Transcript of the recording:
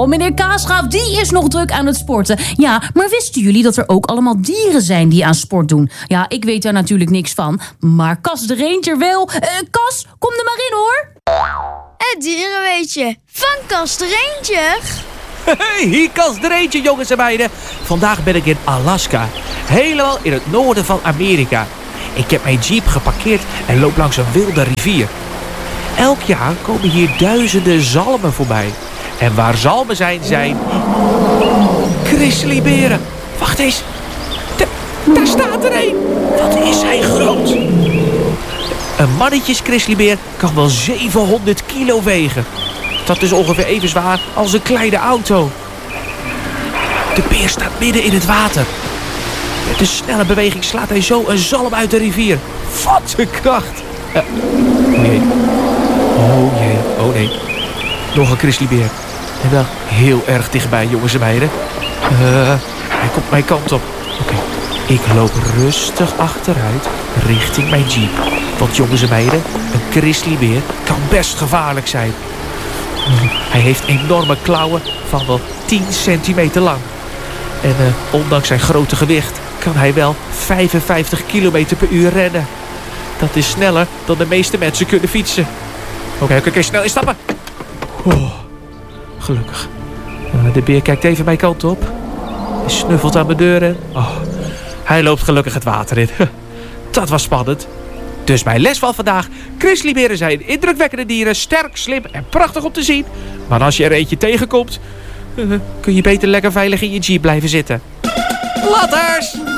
Oh, meneer Kaasgaaf, die is nog druk aan het sporten. Ja, maar wisten jullie dat er ook allemaal dieren zijn die aan sport doen? Ja, ik weet daar natuurlijk niks van, maar Cas de Ranger wel. Cas, kom er maar in, hoor. Het dierenweetje van Cas de Ranger. Hey, hier Cas de Ranger, jongens en meiden. Vandaag ben ik in Alaska, helemaal in het noorden van Amerika. Ik heb mijn jeep geparkeerd en loop langs een wilde rivier. Elk jaar komen hier duizenden zalmen voorbij. En waar zalmen zijn grizzlyberen. Wacht eens. Daar staat er een. Wat is hij groot. Een mannetjes grizzlybeer kan wel 700 kilo wegen. Dat is ongeveer even zwaar als een kleine auto. De beer staat midden in het water. Met een snelle beweging slaat hij zo een zalm uit de rivier. Wat een kracht. Oh jee. Oh jee. Oh nee. Nog een grizzlybeer. En wel heel erg dichtbij, jongens en meiden. Hij komt mijn kant op. Oké. Ik loop rustig achteruit richting mijn jeep. Want jongens en meiden, een grizzlybeer kan best gevaarlijk zijn. Hij heeft enorme klauwen van wel 10 centimeter lang. En ondanks zijn grote gewicht kan hij wel 55 kilometer per uur rennen. Dat is sneller dan de meeste mensen kunnen fietsen. Oké, snel instappen. Oh, gelukkig. De beer kijkt even mijn kant op. Hij snuffelt aan mijn deur en... Oh, hij loopt gelukkig het water in. Dat was spannend. Dus mijn les van vandaag. Grizzlyberen zijn indrukwekkende dieren, sterk, slim en prachtig om te zien. Maar als je er eentje tegenkomt, kun je beter lekker veilig in je jeep blijven zitten. Laters!